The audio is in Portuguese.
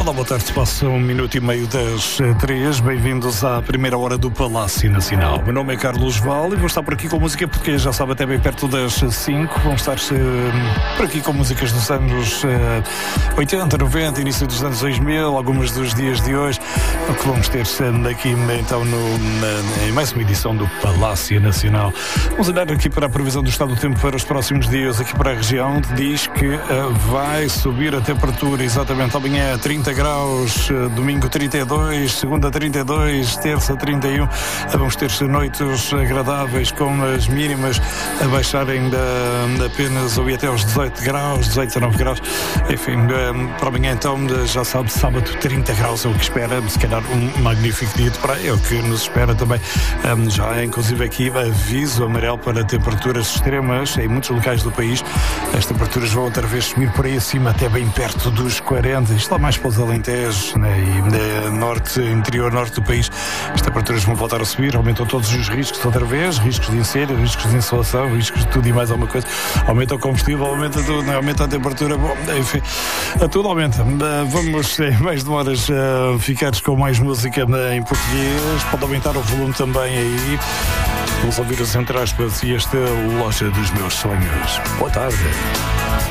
Olá, boa tarde, passa 1 minuto e meio das 3. Bem-vindos à primeira hora do Palácio Nacional. Meu nome é Carlos Val e vou estar por aqui com música porque já sabe, até bem perto das 5. Vamos estar por aqui com músicas dos anos 80, 90, início dos anos 2000, algumas dos dias de hoje. O que vamos ter aqui então em mais uma edição do Palácio Nacional. Vamos olhar aqui para a previsão do estado do tempo para os próximos dias aqui para a região. Diz que vai subir a temperatura exatamente amanhã 30 graus, domingo 32, segunda 32, terça 31. Vamos ter noites agradáveis com as mínimas a baixarem apenas ou até aos 18 graus, 18, 19 graus. Enfim, para amanhã então, já sabe, sábado 30 graus é o que espera, se calhar um magnífico dia de praia, é o que nos espera também. Já é inclusive aqui aviso amarelo para temperaturas extremas em muitos locais do país. As temperaturas vão outra vez subir por aí acima, até bem perto dos 40. Isto lá mais para os Alentejo, né? E interior norte do país, as temperaturas vão voltar a subir, aumentam todos os riscos outra vez, riscos de incêndio, riscos de insolação, riscos de tudo e mais alguma coisa. Aumenta o combustível, aumenta tudo, né? Aumenta a temperatura, bom, enfim, tudo aumenta. Vamos, em mais de horas, ficares com mais música em português. Pode aumentar o volume também aí. Vamos ouvir os entre aspas e esta loja dos meus sonhos. Boa tarde.